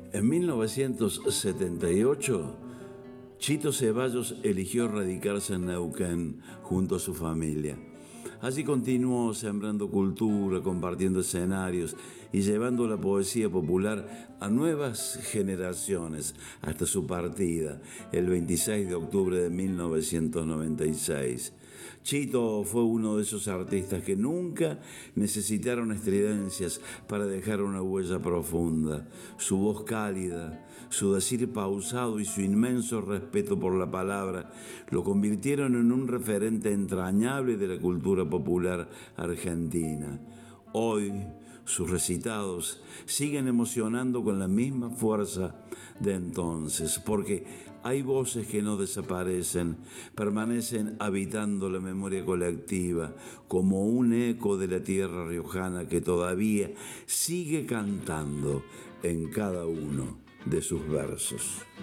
En 1978, Chito Ceballos eligió radicarse en Neuquén junto a su familia. Allí continuó sembrando cultura, compartiendo escenarios y llevando la poesía popular a nuevas generaciones hasta su partida, el 26 de octubre de 1996. Chito fue uno de esos artistas que nunca necesitaron estridencias para dejar una huella profunda. Su voz cálida, su decir pausado y su inmenso respeto por la palabra lo convirtieron en un referente entrañable de la cultura popular argentina. Hoy, sus recitados siguen emocionando con la misma fuerza de entonces, porque hay voces que no desaparecen, permanecen habitando la memoria colectiva, como un eco de la tierra riojana que todavía sigue cantando en cada uno de sus versos.